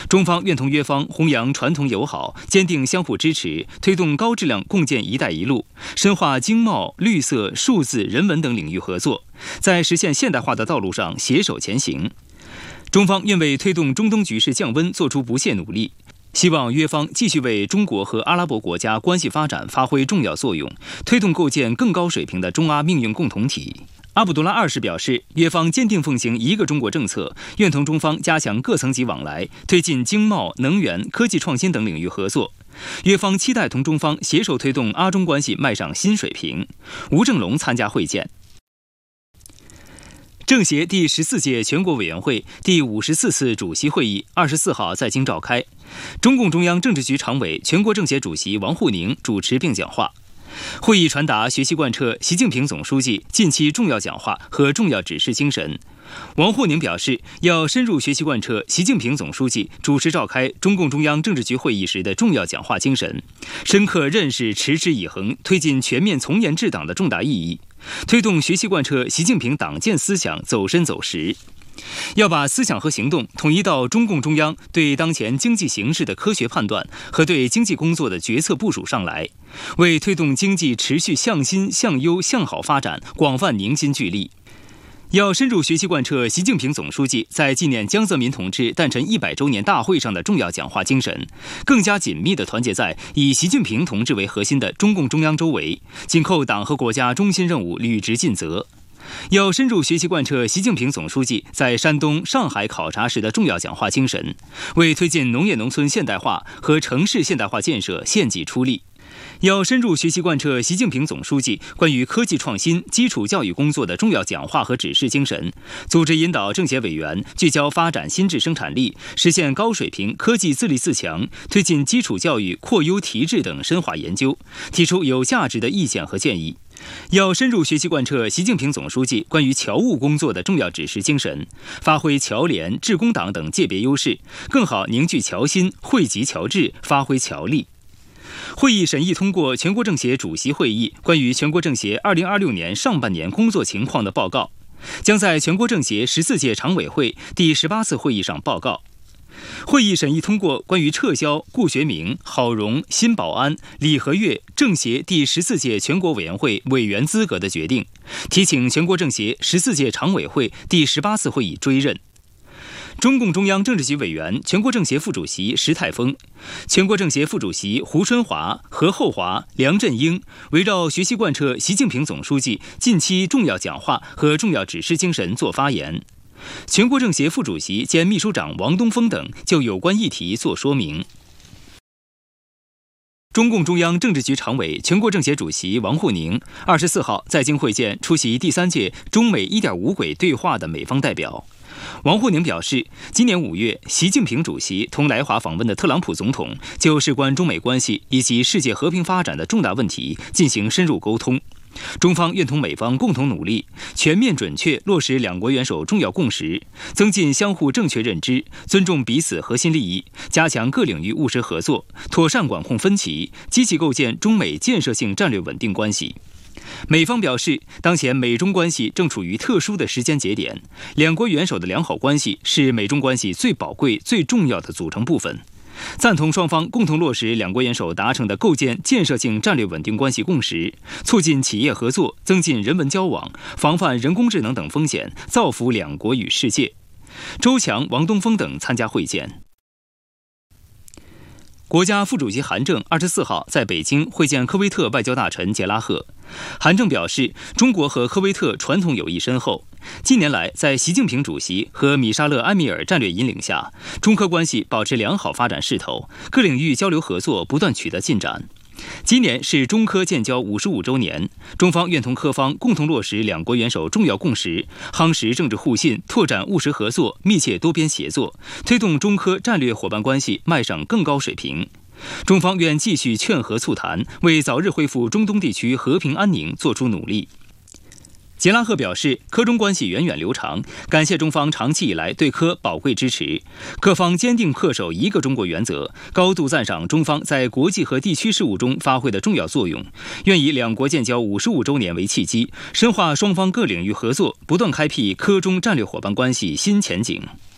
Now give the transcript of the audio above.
中方愿同约方弘扬传统友好，坚定相互支持，推动高质量共建“一带一路”，深化经贸、绿色、数字、人文等领域合作，在实现现代化的道路上携手前行。中方愿为推动中东局势降温做出不懈努力，希望约方继续为中国和阿拉伯国家关系发展发挥重要作用，推动构建更高水平的中阿命运共同体。阿卜杜拉二世表示，约方坚定奉行一个中国政策，愿同中方加强各层级往来，推进经贸、能源、科技创新等领域合作。约方期待同中方携手推动阿中关系迈上新水平。吴正龙参加会见。政协第14届全国委员会第54次主席会议24号在京召开，中共中央政治局常委、全国政协主席王沪宁主持并讲话。会议传达学习贯彻习近平总书记近期重要讲话和重要指示精神。王沪宁表示，要深入学习贯彻习近平总书记主持召开中共中央政治局会议时的重要讲话精神，深刻认识持之以恒推进全面从严治党的重大意义，推动学习贯彻习近平党建思想走深走实。要把思想和行动统一到中共中央对当前经济形势的科学判断和对经济工作的决策部署上来，为推动经济持续向新、向优、向好发展广泛凝心聚力。要深入学习贯彻习近平总书记在纪念江泽民同志诞辰100周年大会上的重要讲话精神，更加紧密地团结在以习近平同志为核心的中共中央周围，紧扣党和国家中心任务，履职尽责。要深入学习贯彻习近平总书记在山东、上海考察时的重要讲话精神，为推进农业农村现代化和城市现代化建设献计出力。要深入学习贯彻习近平总书记关于科技创新、基础教育工作的重要讲话和指示精神，组织引导政协委员聚焦发展新质生产力，实现高水平科技自立自强，推进基础教育扩优提质等深化研究，提出有价值的意见和建议。要深入学习贯彻习近平总书记关于侨务工作的重要指示精神，发挥侨联、致公党等界别优势，更好凝聚侨心，惠及侨智，发挥侨力。会议审议通过全国政协主席会议关于全国政协2026年上半年工作情况的报告，将在全国政协14届常委会第18次会议上报告。会议审议通过关于撤销顾学明、郝荣、辛保安、李和悦政协第14届全国委员会委员资格的决定，提请全国政协14届常委会第18次会议追认。中共中央政治局委员、全国政协副主席石泰峰、全国政协副主席胡春华、何厚华、梁振英围绕学习贯彻习近平总书记近期重要讲话和重要指示精神作发言。全国政协副主席兼秘书长王东峰等就有关议题作说明。中共中央政治局常委、全国政协主席王沪宁24号在京会见出席第3届中美1.5轨对话的美方代表。王沪宁表示，今年5月，习近平主席同来华访问的特朗普总统就事关中美关系以及世界和平发展的重大问题进行深入沟通。中方愿同美方共同努力，全面准确落实两国元首重要共识，增进相互正确认知，尊重彼此核心利益，加强各领域务实合作，妥善管控分歧，积极构建中美建设性战略稳定关系。美方表示，当前美中关系正处于特殊的时间节点，两国元首的良好关系是美中关系最宝贵、最重要的组成部分。赞同双方共同落实两国元首达成的构建建设性战略稳定关系共识，促进企业合作，增进人文交往，防范人工智能等风险，造福两国与世界。周强、王东峰等参加会见。国家副主席韩正24号在北京会见科威特外交大臣杰拉赫。韩正表示，中国和科威特传统友谊深厚，近年来在习近平主席和米沙勒·安米尔战略引领下，中科关系保持良好发展势头，各领域交流合作不断取得进展。今年是中科建交55周年，中方愿同科方共同落实两国元首重要共识，夯实政治互信，拓展务实合作，密切多边协作，推动中科战略伙伴关系迈上更高水平。中方愿继续劝和促谈，为早日恢复中东地区和平安宁作出努力。杰拉赫表示，科中关系源远流长，感谢中方长期以来对科宝贵支持，各方坚定恪守一个中国原则，高度赞赏中方在国际和地区事务中发挥的重要作用，愿以两国建交55周年为契机，深化双方各领域合作，不断开辟科中战略伙伴关系新前景。